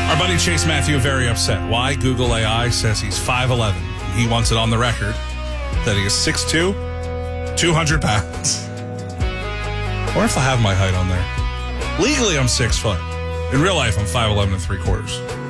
Our buddy Chase Matthew very upset. Why? Google AI says he's 5'11". He wants it on the record that he is 6'2", 200 pounds. I wonder if I have my height on there. Legally, I'm 6 foot. In real life, I'm 5'11 and 3/4.